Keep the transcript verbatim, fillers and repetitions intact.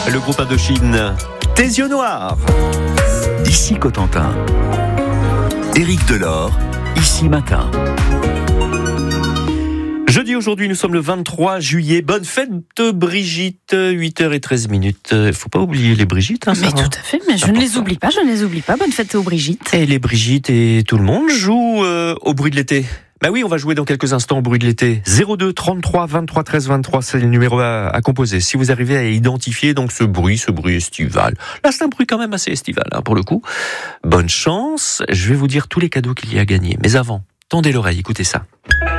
le groupe Indochine. Tes yeux noirs. Ici Cotentin. Éric Delors, ici Matin. Jeudi, aujourd'hui, nous sommes le vingt-trois juillet. Bonne fête de Brigitte, huit heures treize minutes. Il ne faut pas oublier les Brigitte, hein, Mais Sarah. tout à fait, mais je ne les oublie pas, je ne les oublie pas. Bonne fête aux Brigitte. Et les Brigitte et tout le monde jouent euh, au bruit de l'été. Bah oui, on va jouer dans quelques instants au bruit de l'été. zéro deux trente-trois vingt-trois treize vingt-trois, c'est le numéro à, à composer. Si vous arrivez à identifier donc ce bruit, ce bruit estival. Là, c'est un bruit quand même assez estival, hein, pour le coup. Bonne chance. Je vais vous dire tous les cadeaux qu'il y a à gagner. Mais avant, tendez l'oreille, écoutez ça.